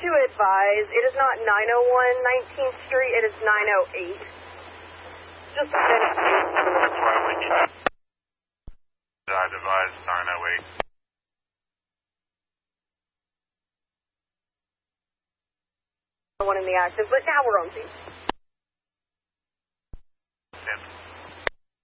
advise, it is not 901 19th Street, it is 908. Just a minute. That's why we need to advise 908. One in the active, but now we're on scene.